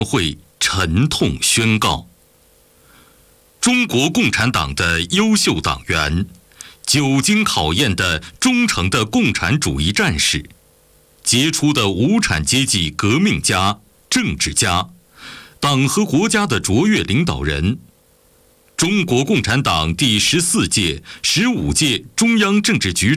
会沉痛宣告：中国共产党的优秀党员，久经考验的忠诚的共产主义战士，杰出的无产阶级革命家、政治家，党和国家的卓越领导人，中国共产党第14届、15届中央政治局